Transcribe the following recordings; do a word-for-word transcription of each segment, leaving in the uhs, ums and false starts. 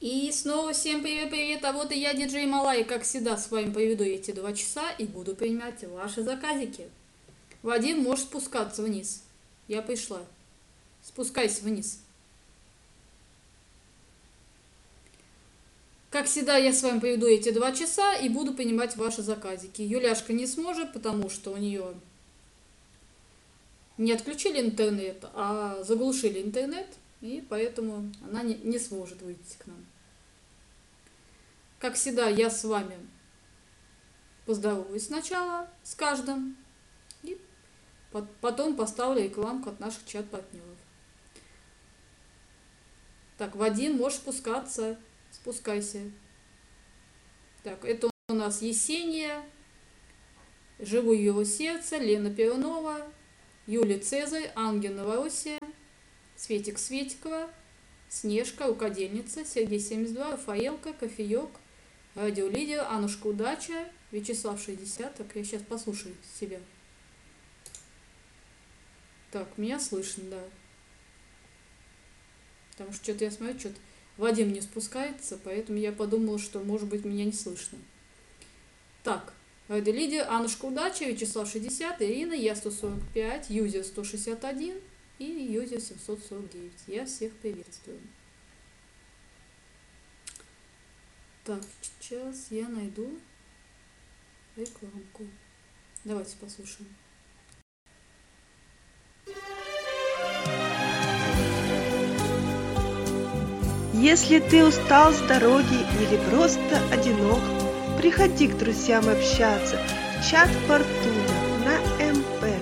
И снова всем привет-привет, а вот и я, диджей Малай, как всегда с вами проведу эти два часа и буду принимать ваши заказики. Вадим, можешь спускаться вниз. Я пришла. Спускайся вниз. Как всегда, я с вами проведу эти два часа и буду принимать ваши заказики. Юляшка не сможет, потому что у нее не отключили интернет, а заглушили интернет, и поэтому она не, не сможет выйти к нам. Как всегда, я с вами поздороваюсь сначала с каждым, и потом поставлю рекламку от наших чат-партнеров. Так, Вадим, можешь спускаться. Спускайся. Так, это у нас Есения, Живу его сердце, Лена Перунова, Юлия Цезарь, Ангел Новороссия, Светик Светикова, Снежка, Рукодельница, Сергей семьдесят два, Рафаэлка, Кофеек, Радиолидер, Анушка Удача, Вячеслав шестьдесят. Так, я сейчас послушаю себя. Так, меня слышно, да. Потому что что-то я смотрю, что-то Вадим не спускается, поэтому я подумала, что, может быть, меня не слышно. Так, Радиолидер, Анушка Удача, Вячеслав шестьдесят, Ирина, я сто сорок пять, Юзер сто шестьдесят один и Юзер семьсот сорок девять. Я всех приветствую. Так, сейчас я найду рекламку. Давайте послушаем. Если ты устал с дороги или просто одинок, приходи к друзьям общаться в чат Фортуна на эм пэ.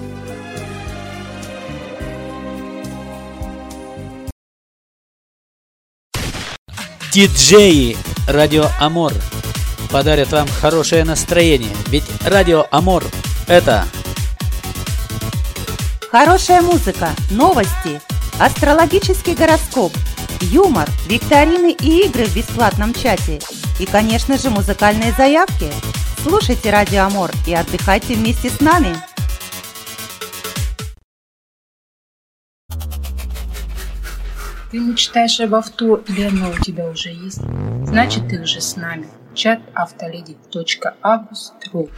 Диджеи Радио Амор подарят вам хорошее настроение, ведь Радио Амор – это хорошая музыка, новости, астрологический гороскоп, юмор, викторины и игры в бесплатном чате. И, конечно же, музыкальные заявки. Слушайте Радио Амор и отдыхайте вместе с нами. Ты мечтаешь об авто или оно у тебя уже есть? Значит, ты уже с нами. чат автоледи точка август точка ру.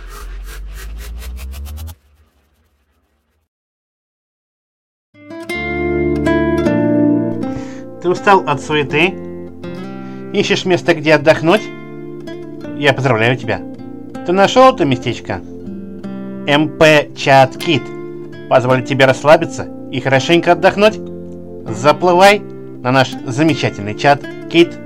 Ты устал от суеты? Ищешь место, где отдохнуть? Я поздравляю тебя. Ты нашел это местечко? эм пэ Chat Kit позволит тебе расслабиться и хорошенько отдохнуть. Заплывай на наш замечательный чат Kit